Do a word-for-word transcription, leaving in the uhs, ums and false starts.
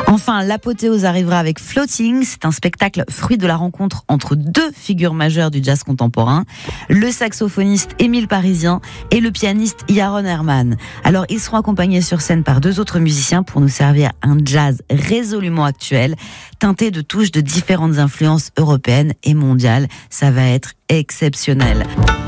Enfin, l'apothéose arrivera avec Floating. C'est un spectacle fruit de la rencontre entre deux figures majeures du jazz contemporain, le saxophoniste Émile Parisien et le pianiste Yaron Herman. Alors, ils seront accompagnés sur scène par deux autres musiciens pour nous servir un jazz résolument actuel, teinté de touches de différentes influences européennes et mondiales. Ça va être exceptionnel.